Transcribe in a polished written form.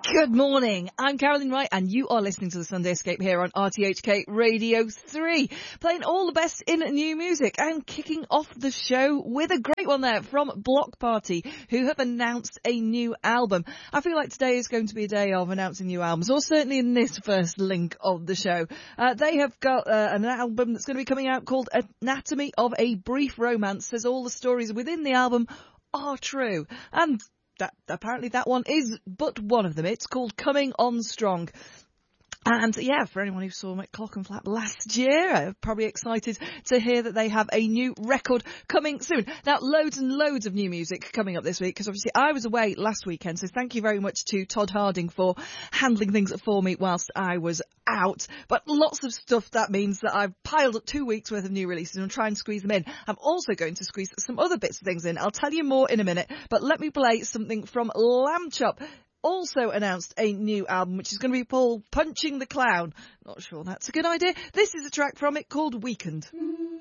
Good morning, I'm Carolyn Wright and you are listening to the Sunday Escape here on RTHK Radio 3, playing all the best in new music and kicking off the show with a great one there from Block Party, who have announced a new album. I feel like today is going to be a day of announcing new albums, or certainly in this first link of the show. They have got an album that's going to be coming out called Anatomy of a Brief Romance, says all the stories within the album are true. And apparently that one is but one of them. It's called Coming On Strong. And yeah, for anyone who saw Clockenflap last year, probably excited to hear that they have a new record coming soon. Now, loads and loads of new music coming up this week, because obviously I was away last weekend, so thank you very much to Todd Harding for handling things for me whilst I was out. But lots of stuff, that means that I've piled up 2 weeks worth of new releases and try and squeeze them in. I'm also going to squeeze some other bits of things in. I'll tell you more in a minute, but let me play something from Lamb Chop. Also announced a new album, which is going to be called Punching the Clown. Not sure that's a good idea. This is a track from it called Weakened.